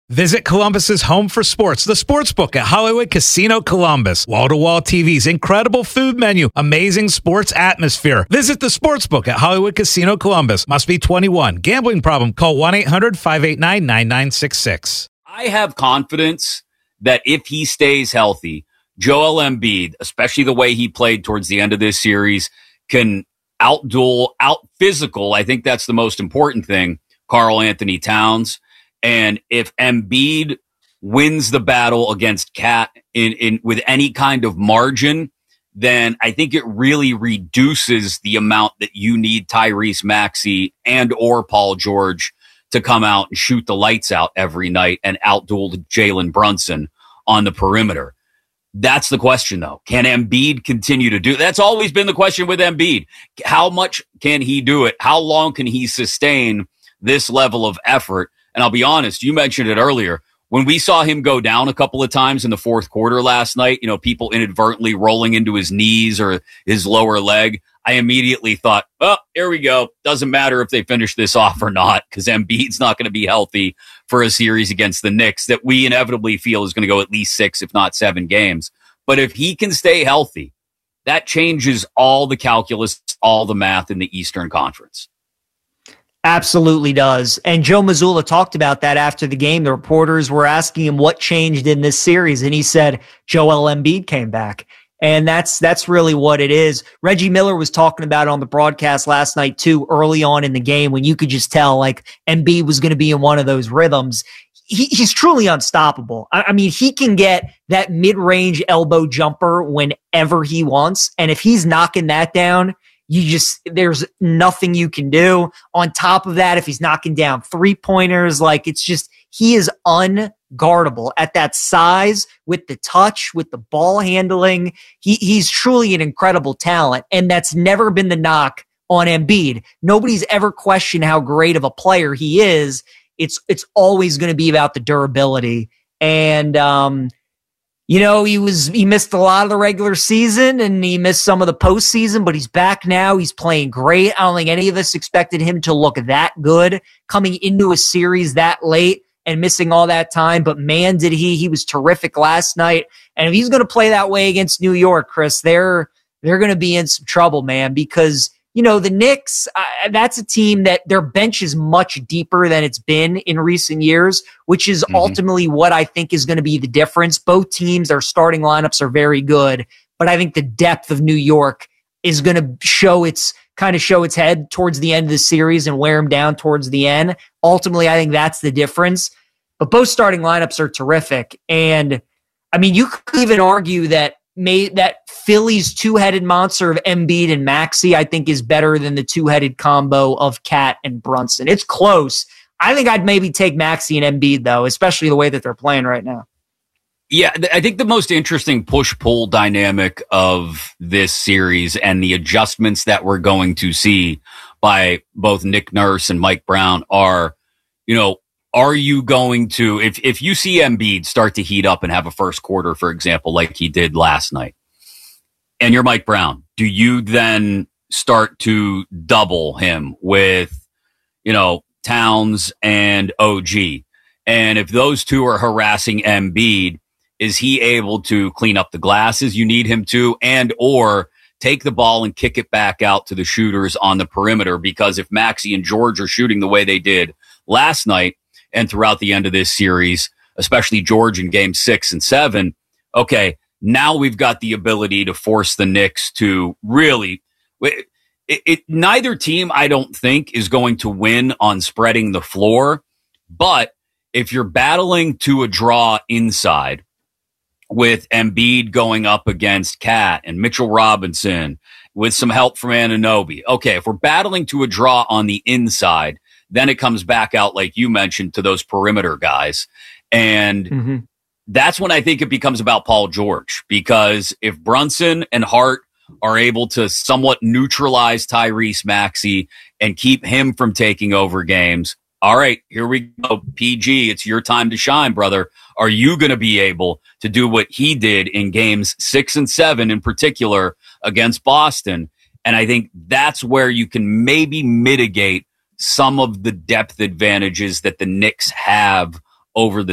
Visit Columbus's home for sports, the Sportsbook at Hollywood Casino Columbus. Wall-to-wall TVs, incredible food menu, amazing sports atmosphere. Visit the Sportsbook at Hollywood Casino Columbus. Must be 21. Gambling problem? Call 1-800-589-9966. I have confidence that if he stays healthy, Joel Embiid, especially the way he played towards the end of this series, can out-duel, out-physical. I think that's the most important thing, Karl Anthony Towns. And if Embiid wins the battle against Cat in with any kind of margin, then I think it really reduces the amount that you need Tyrese Maxey and or Paul George to come out and shoot the lights out every night and outduel Jalen Brunson on the perimeter. That's the question, though. Can Embiid continue to do? That's always been the question with Embiid. How much can he do it? How long can he sustain this level of effort? And I'll be honest, you mentioned it earlier. When we saw him go down a couple of times in the fourth quarter last night, people inadvertently rolling into his knees or his lower leg, I immediately thought, oh, here we go. Doesn't matter if they finish this off or not, because Embiid's not going to be healthy for a series against the Knicks that we inevitably feel is going to go at least 6, if not 7 games. But if he can stay healthy, that changes all the calculus, all the math in the Eastern Conference. Absolutely does. And Joe Mazzulla talked about that after the game. The reporters were asking him what changed in this series, and he said Joel Embiid came back. And that's really what it is. Reggie Miller was talking about it on the broadcast last night too, early on in the game, when you could just tell like Embiid was going to be in one of those rhythms. He's truly unstoppable. I mean, he can get that mid-range elbow jumper whenever he wants. And if he's knocking that down, there's nothing you can do. On top of that, if he's knocking down 3-pointers, he is unguardable at that size, with the touch, with the ball handling. He's truly an incredible talent. And that's never been the knock on Embiid. Nobody's ever questioned how great of a player he is. It's always going to be about the durability. And, he missed a lot of the regular season and he missed some of the postseason, but he's back now. He's playing great. I don't think any of us expected him to look that good coming into a series that late and missing all that time. But man, did he. He was terrific last night. And if he's going to play that way against New York, Chris, they're going to be in some trouble, man, because the Knicks, that's a team that their bench is much deeper than it's been in recent years, which is ultimately what I think is going to be the difference. Both teams, their starting lineups are very good, but I think the depth of New York is going to show its head towards the end of the series and wear them down towards the end. Ultimately, I think that's the difference. But both starting lineups are terrific. And I mean, you could even argue that Philly's two-headed monster of Embiid and Maxey, I think, is better than the two-headed combo of Cat and Brunson. It's close. I think I'd maybe take Maxey and Embiid, though, especially the way that they're playing right now. Yeah, I think the most interesting push-pull dynamic of this series and the adjustments that we're going to see by both Nick Nurse and Mike Brown are, are you going to, if you see Embiid start to heat up and have a first quarter, for example, like he did last night, and you're Mike Brown, do you then start to double him with, Towns and OG? And if those two are harassing Embiid, is he able to clean up the glasses you need him to, and or take the ball and kick it back out to the shooters on the perimeter? Because if Maxey and George are shooting the way they did last night and throughout the end of this series, especially George in game 6 and 7, okay, now we've got the ability to force the Knicks to really, neither team, I don't think, is going to win on spreading the floor. But if you're battling to a draw inside with Embiid going up against Cat and Mitchell Robinson with some help from Anunoby, okay, if we're battling to a draw on the inside, then it comes back out, like you mentioned, to those perimeter guys. And that's when I think it becomes about Paul George, because if Brunson and Hart are able to somewhat neutralize Tyrese Maxey and keep him from taking over games, all right, here we go. PG, it's your time to shine, brother. Are you going to be able to do what he did in games 6 and 7 in particular against Boston? And I think that's where you can maybe mitigate some of the depth advantages that the Knicks have over the